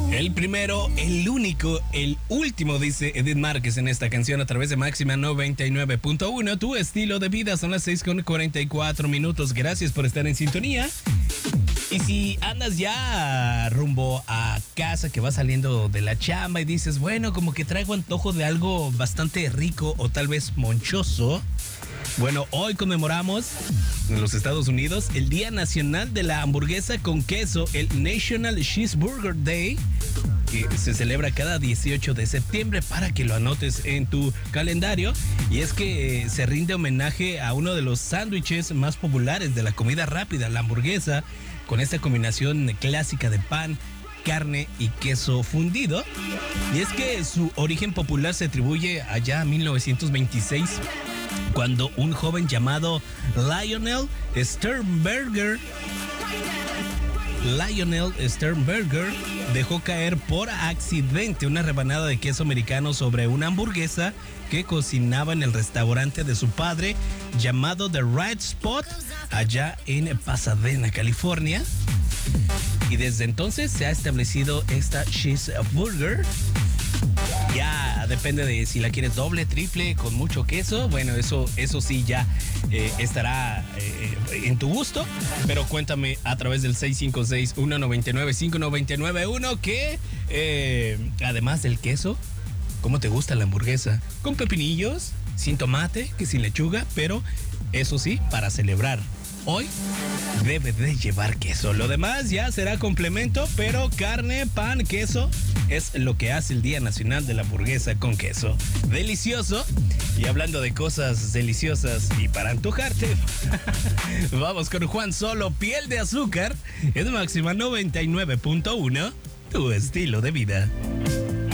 El primero, el único, el último, dice Edith Márquez en esta canción a través de Máxima 99.1. Tu estilo de vida, son las 6:44. Gracias por estar en sintonía. Y si andas ya rumbo a casa, que vas saliendo de la chamba y dices, bueno, como que traigo antojo de algo bastante rico o tal vez monchoso. Bueno, hoy conmemoramos en los Estados Unidos el Día Nacional de la Hamburguesa con Queso, el National Cheeseburger Day, que se celebra cada 18 de septiembre para que lo anotes en tu calendario. Y es que se rinde homenaje a uno de los sándwiches más populares de la comida rápida, la hamburguesa, con esta combinación clásica de pan, carne y queso fundido. Y es que su origen popular se atribuye allá a 1926, cuando un joven llamado Lionel Sternberger dejó caer por accidente una rebanada de queso americano sobre una hamburguesa que cocinaba en el restaurante de su padre, llamado The Right Spot, allá en Pasadena, California. Y desde entonces se ha establecido esta cheeseburger. Ya depende de si la quieres doble, triple, con mucho queso. Bueno, eso sí ya estará en tu gusto. Pero cuéntame a través del 656-199-5991 que además del queso, ¿cómo te gusta la hamburguesa? ¿Con pepinillos? ¿Sin tomate? ¿Que sin lechuga? Pero eso sí, para celebrar hoy debe de llevar queso. Lo demás ya será complemento, pero carne, pan, queso es lo que hace el Día Nacional de la Hamburguesa con Queso. Delicioso. Y hablando de cosas deliciosas y para antojarte, vamos con Juan Solo, Piel de Azúcar, en Máxima 99.1, tu estilo de vida.